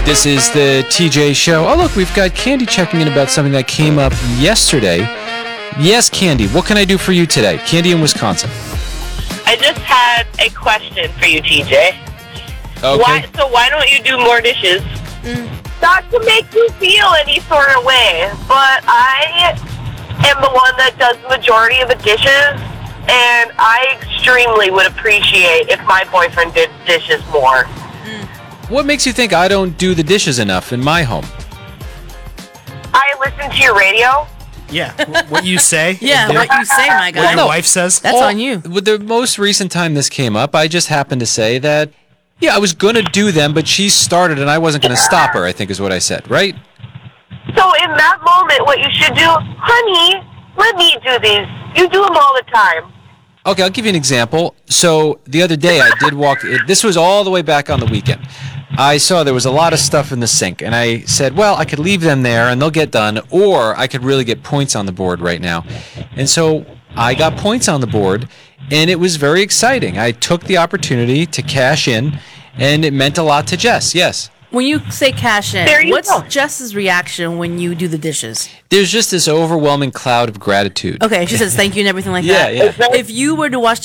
This is the TJ Show. Oh, look, we've got Candy checking in about something that came up yesterday. Yes, Candy, what can I do for you today? Candy in Wisconsin. I just had a question for you, TJ. Okay. Why don't you do more dishes? Not to make you feel any sort of way, but I am the one that does the majority of the dishes, and I extremely would appreciate if my boyfriend did dishes more. What makes you think I don't do the dishes enough in my home? I listen to your radio. Yeah, what you say. Yeah, what you say, my guy. What your wife says. That's on you. With the most recent time this came up, I just happened to say that, yeah, I was going to do them, but she started and I wasn't going to stop her, I think is what I said, right? So in that moment, what you should do, honey, let me do these. You do them all the time. Okay, I'll give you an example. So the other day I did this was all the way back on the weekend. I saw there was a lot of stuff in the sink, and I said, well, I could leave them there and they'll get done, or I could really get points on the board right now. And so I got points on the board, and it was very exciting. I took the opportunity to cash in, and it meant a lot to Jess, yes. When you say cash in, There you what's go. Jess's reaction when you do the dishes? There's just this overwhelming cloud of gratitude. Okay, she says thank you and everything like Yeah, that. yeah. If you were to watch